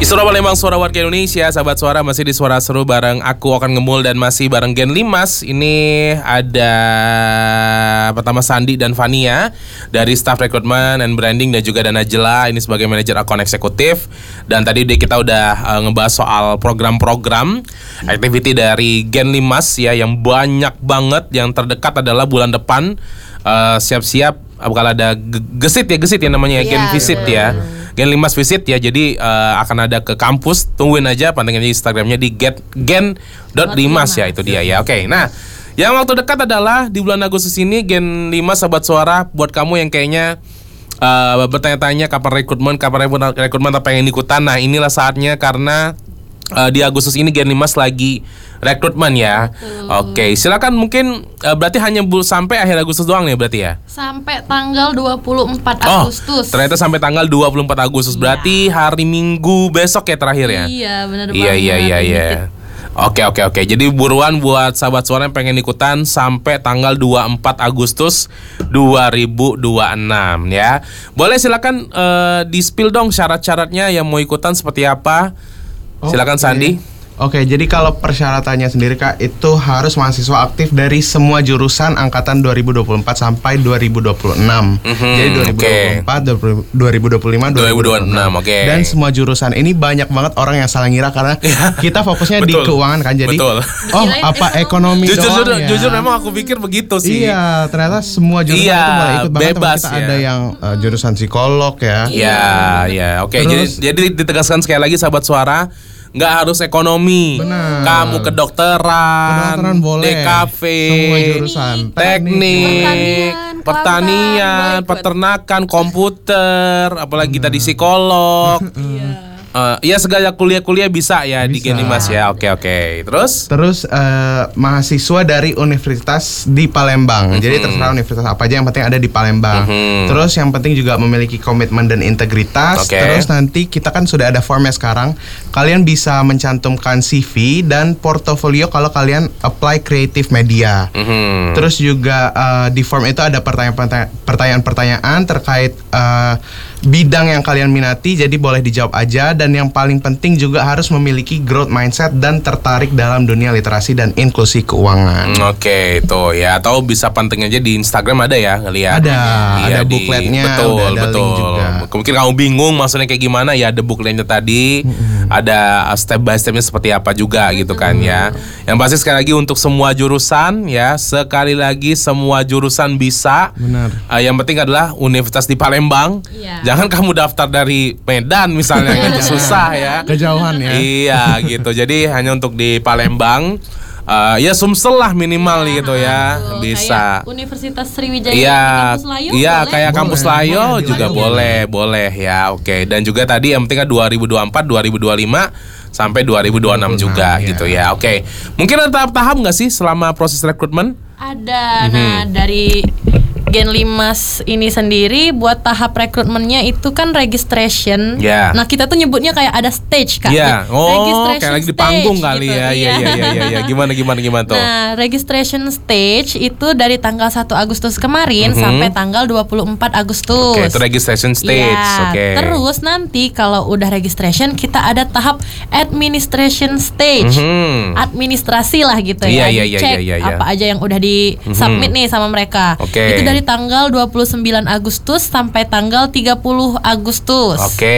Suara Palembang, suara warga Indonesia. Sahabat Suara, masih di Suara Seru bareng aku Okan Ngemul dan masih bareng Gen Limas. Ini ada pertama Sandi dan Fania dari staff recruitment and branding, dan juga Dana Jela ini sebagai manajer akun eksekutif. Dan tadi kita udah ngebahas soal program-program activity dari Gen Limas ya, yang banyak banget. Yang terdekat adalah bulan depan. Siap-siap bakal ada gesit ya namanya ya, Gen Visit ya. Gen Limas Visit ya, jadi akan ada ke kampus. Tungguin aja, pantengin aja Instagramnya di gen.limas ya, itu dia ya. Oke, nah yang waktu dekat adalah di bulan Agustus ini Gen Limas, Sahabat Suara, buat kamu yang kayaknya bertanya-tanya kapan rekrutmen apa yang ikutan. Nah inilah saatnya, karena di Agustus ini Gen Limas lagi rekrutmen ya. Oke, silakan. Mungkin berarti hanya sampai akhir Agustus doang nih berarti ya? Sampai tanggal 24 Agustus. Ternyata sampai tanggal 24 Agustus. Berarti hari Minggu besok ya terakhir ya? Iya, benar banget. Iya. Oke. Jadi buruan buat Sahabat Suara yang pengen ikutan sampai tanggal 24 Agustus 2026 ya. Boleh silakan di-spill dong syarat-syaratnya yang mau ikutan seperti apa. Silakan Sandi. Oke, jadi kalau persyaratannya sendiri Kak, itu harus mahasiswa aktif dari semua jurusan angkatan 2024 sampai 2026. Jadi 2024, 2025, 2026. Oke. Dan semua jurusan ini banyak banget orang yang salah ngira, karena kita fokusnya di keuangan kan. Jadi ekonomi doang ya. Jujur memang aku pikir begitu sih. Iya, ternyata semua jurusan itu boleh ikut. Bahkan bebas kita ya. ada yang jurusan psikolog ya. Iya. Oke. Jadi ditegaskan sekali lagi Sahabat Suara, nggak harus ekonomi. Benar. Kamu kedokteran boleh. DKV, semua jurusan, teknik, pertanian, peternakan, komputer, apalagi tadi psikolog. Ya segala kuliah bisa ya di Gen Limas ya. Oke. Terus mahasiswa dari universitas di Palembang. Jadi terserah universitas apa aja, yang penting ada di Palembang. Terus yang penting juga memiliki komitmen dan integritas. Terus nanti kita kan sudah ada formnya sekarang. Kalian bisa mencantumkan CV dan portofolio kalau kalian apply creative media. Terus juga di form itu ada pertanyaan-pertanyaan terkait bidang yang kalian minati, jadi boleh dijawab aja. Dan yang paling penting juga harus memiliki growth mindset dan tertarik dalam dunia literasi dan inklusi keuangan. Oke, itu ya. Atau bisa pantengin aja di Instagram, ada ya ngeliat. Ada bookletnya. Betul. Link juga. Mungkin kamu bingung maksudnya kayak gimana ya, ada bookletnya tadi. Ada step by stepnya seperti apa juga gitu kan ya. Yang pasti sekali lagi untuk semua jurusan ya, sekali lagi semua jurusan bisa. Benar. Yang penting adalah universitas di Palembang. Jangan kamu daftar dari Medan misalnya, kan susah ya. Kejauhan ya. Iya gitu. Jadi hanya untuk di Palembang. Ya Sumsel lah minimal gitu ya. Bisa. Kayak Universitas Sriwijaya di Kampus Layo. Iya, kayak Kampus Layo juga boleh. boleh ya. Oke. Dan juga tadi yang penting 2024, 2025 sampai 2026 juga gitu ya. Oke. Mungkin ada tahap-tahap nggak sih selama proses rekrutmen? Ada. Nah, dari Gen Limas ini sendiri buat tahap rekrutmennya itu kan registration. Nah kita tuh nyebutnya kayak ada stage Kak. Kayak lagi di panggung kali gitu. Iya. Gimana tuh? Nah registration stage itu dari tanggal 1 Agustus kemarin sampai tanggal 24 Agustus. Oke, itu registration stage. Terus nanti kalau udah registration kita ada tahap administration stage. Administrasi lah gitu ya. Dicek apa aja yang udah di submit nih sama mereka. Itu dari tanggal 29 Agustus sampai tanggal 30 Agustus.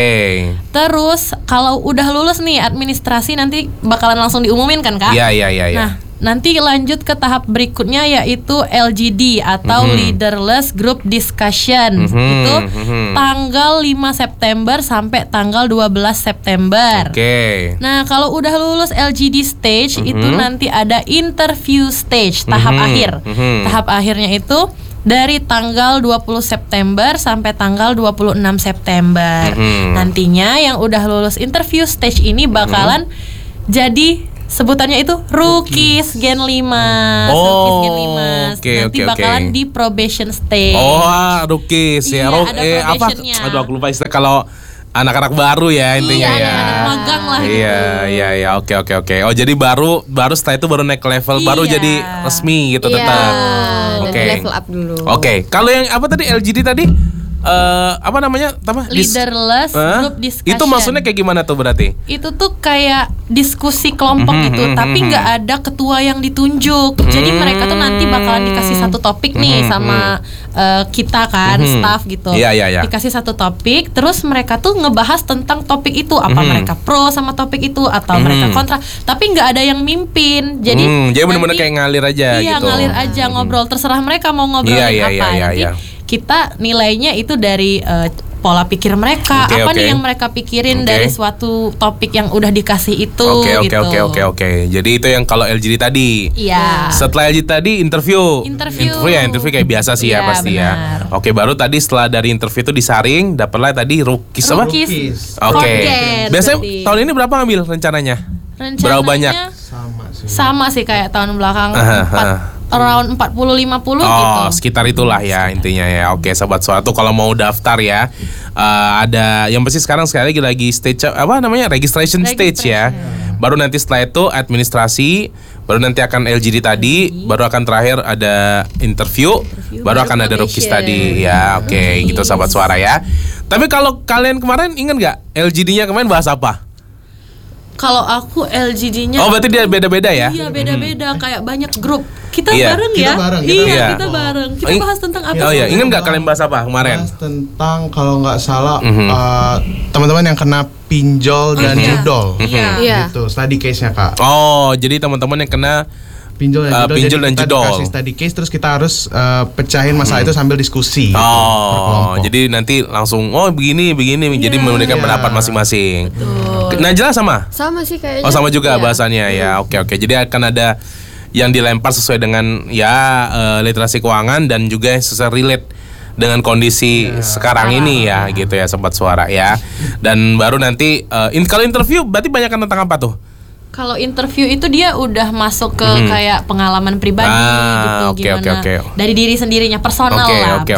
Terus kalau udah lulus nih administrasi, nanti bakalan langsung diumumin kan Kak? Iya. Nah, nanti lanjut ke tahap berikutnya yaitu LGD atau Leaderless Group Discussion. Itu tanggal 5 September sampai tanggal 12 September. Nah, kalau udah lulus LGD stage itu nanti ada interview stage, tahap akhir. Tahap akhirnya itu dari tanggal 20 September sampai tanggal 26 September. Nantinya yang udah lulus interview stage ini bakalan jadi sebutannya itu Rookies Gen Limas. Nanti bakalan di probation stage. Rookies ya. Aduh aku lupa istilah kalau anak-anak baru ya intinya ya. Anak magang lah gitu. Iya. Oke. Oh jadi baru setelah itu baru naik level, baru jadi resmi gitu tetap. Level up dulu. Kalau yang apa tadi LGD tadi? apa namanya? Leaderless group discussion. Itu maksudnya kayak gimana tuh berarti? Itu tuh kayak diskusi kelompok gitu, tapi nggak ada ketua yang ditunjuk. Jadi mereka tuh nanti bakalan dikasih satu topik nih sama kita kan, staff gitu. Iya. Dikasih satu topik, terus mereka tuh ngebahas tentang topik itu. Apa mereka pro sama topik itu atau mereka kontra. Tapi nggak ada yang mimpin. Jadi benar-benar kayak ngalir aja iya, gitu. ngalir aja ngobrol. Terserah mereka mau ngobrolin apa. Nanti kita nilainya itu dari pola pikir mereka, nih yang mereka pikirin dari suatu topik yang udah dikasih itu. Oke. Jadi itu yang kalau LGD tadi. Iya. Setelah LGD tadi interview kayak biasa sih ya pasti benar. ya. Oke, baru tadi setelah dari interview itu disaring, dapatlah tadi rookies apa? Oke. Biasanya tahun ini berapa ngambil rencananya? Berapa banyak? Sama sih kayak tahun belakang. Around 40-50 gitu. Sekitar itulah ya intinya ya. Oke, Sobat Suara tuh kalau mau daftar ya, ada yang pasti sekarang sekali lagi stage apa namanya registration stage ya. Baru nanti setelah itu administrasi, baru nanti akan LGD tadi, baru akan terakhir ada interview, baru akan ada rookies tadi ya. Oke, gitu Sobat Suara ya. Tapi kalau kalian kemarin ingat nggak LGD-nya kemarin bahas apa? Kalau aku LGD-nya berarti dia beda-beda ya? Iya, beda-beda kayak banyak grup. Kita bareng ya? Kita bareng. Kita bahas tentang apa? Ingat nggak kalian bahas apa kemarin? Bahas tentang kalau nggak salah teman-teman yang kena pinjol dan judol. Gitu, study case-nya Kak. Jadi teman-teman yang kena pinjol dan judol. Kita dikasih study case, terus kita harus pecahin masalah itu sambil diskusi. Jadi nanti langsung begini. Jadi memberikan pendapat masing-masing. Najla sama sih kayaknya. Sama juga bahasannya ya. Oke. Jadi akan ada yang dilempar sesuai dengan literasi keuangan dan juga sesuai relate dengan kondisi sekarang ini ya gitu ya Sobat Suara ya. Dan baru nanti kalau interview berarti banyak tentang apa tuh? Kalau interview itu dia udah masuk ke kayak pengalaman pribadi gitu, gimana dari diri sendirinya, personal lah. Oke.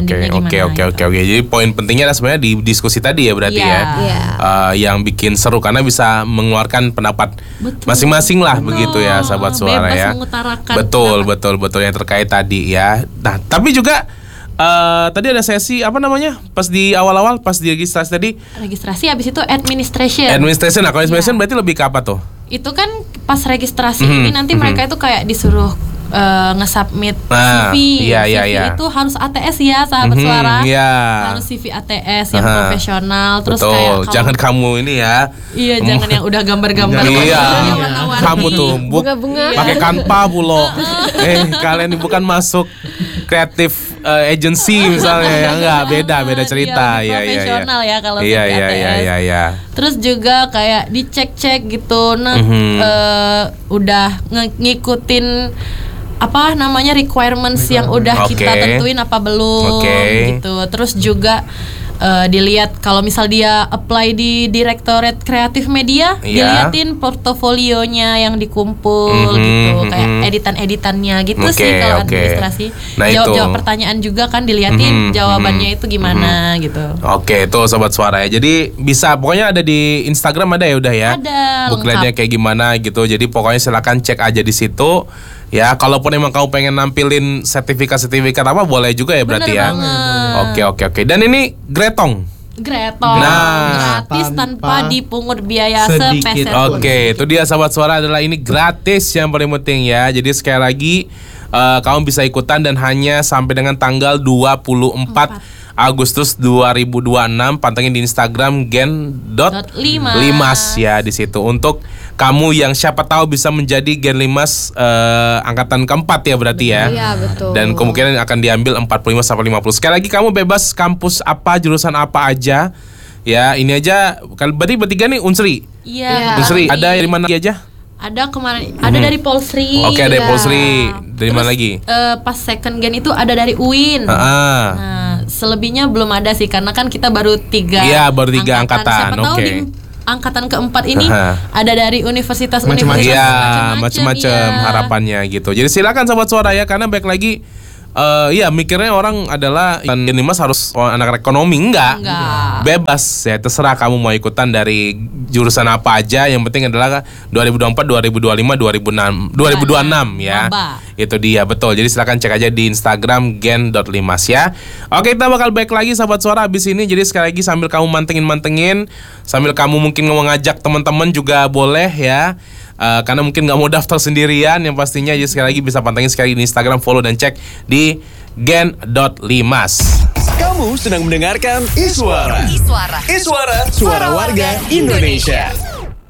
Jadi poin pentingnya adalah sebenarnya di diskusi tadi ya berarti yang bikin seru karena bisa mengeluarkan pendapat masing-masing lah begitu ya Sobat Suara bebas ya. Mengutarakan Betul yang terkait tadi ya. Nah, tapi juga tadi ada sesi apa namanya pas di awal-awal pas di registrasi habis itu administration. Nah kalau administration berarti lebih ke apa tuh? Itu kan pas registrasi ini nanti mereka itu kayak disuruh nge-submit CV. CV itu harus ATS ya Sahabat Suara. Harus CV ATS yang profesional. Terus kayak jangan kamu ini ya. Iya, jangan yang udah gambar-gambar. Kamu tuh pakai Canva pulo. Kalian bukan masuk kreatif agency misalnya ya, enggak, beda cerita. Profesional ya kalau CV ATS. Iya. Terus juga kayak dicek-cek gitu. Udah ngikutin apa namanya requirements yang udah kita tentuin apa belum gitu. Terus juga dilihat kalau misal dia apply di Direktorat Kreatif Media, diliatin portofolionya yang dikumpul gitu, kayak editan-editannya gitu sih kalau administrasi. Jawab pertanyaan juga kan diliatin jawabannya itu gimana gitu. Oke, itu Sobat Suara ya. Jadi bisa pokoknya ada di Instagram ada ya udah ya. Ada. Bookletnya kayak gimana gitu. Jadi pokoknya silakan cek aja di situ. Ya, kalaupun emang kamu pengen nampilin sertifikat apa boleh juga ya berarti ya. Oke. Dan ini Gretong. Gratis tanpa dipungut biaya sepeser pun. Oke, itu dia Sobat Suara adalah ini gratis yang paling penting ya. Jadi sekali lagi kamu bisa ikutan dan hanya sampai dengan tanggal 24 Agustus 2026. Pantengin di Instagram gen.limas ya di situ untuk kamu yang siapa tahu bisa menjadi Gen Limas angkatan keempat ya berarti ya. Iya, betul. Dan kemungkinan akan diambil 45 sampai 50. Sekali lagi kamu bebas kampus apa, jurusan apa aja. Ya, ini aja berarti bertiga nih Unsri. Iya. Unsri ada dari mana aja? Ada kemarin ada dari Polsri. Oke, ada dari Polsri. Dari mana lagi? Pas second gen itu ada dari UIN. Nah, selebihnya belum ada sih karena kan kita baru 3. Iya, baru 3 angkatan. Siapa tahu di angkatan keempat ini ada dari universitas-universitas macam-macam harapannya gitu. Jadi silakan Sobat Suara ya, karena baik lagi Iya mikirnya orang adalah Gen 5 harus anak ekonomi. Enggak. Bebas ya, terserah kamu mau ikutan dari jurusan apa aja. Yang penting adalah 2024, 2025, 2026 ya. Maba. Itu dia, betul. Jadi silakan cek aja di Instagram gen.limas ya. Oke, kita bakal baik lagi sahabat suara abis ini. Jadi sekali lagi sambil kamu mantengin, sambil kamu mungkin ngajak teman-teman juga boleh ya. Karena mungkin nggak mau daftar sendirian, yang pastinya jadi sekali lagi bisa pantengin sekali di Instagram, follow dan cek di gen.limas. Kamu sedang mendengarkan Iswara. Suara warga Indonesia.